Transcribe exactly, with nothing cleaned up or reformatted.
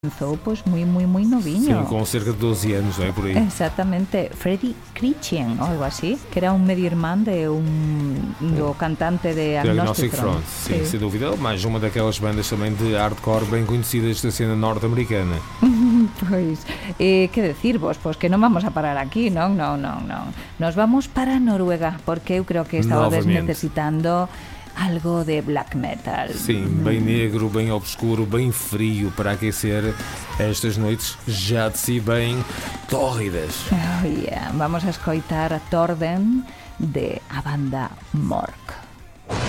Comenzó pues muy, muy, muy noviño. Sim, com cerca de doze anos, não é? Por aí. Exactamente, Freddie Christian o algo así, que era un medio irmán de un do cantante de Agnostic, Agnostic Front. Sim, sí. sem dúvida. Mais uma daquelas bandas também de hardcore bem conhecidas da cena norte-americana. Pois, eh, que decirvos, pois que non vamos a parar aquí, non, non, non, non. Nos vamos para Noruega, porque eu creo que estabades Novamente. necesitando algo de black metal. Sim, bem negro, bem obscuro, bem frio para aquecer estas noites já de si bem tórridas. Oh, yeah. Vamos a escoitar a Torden de a banda Mork.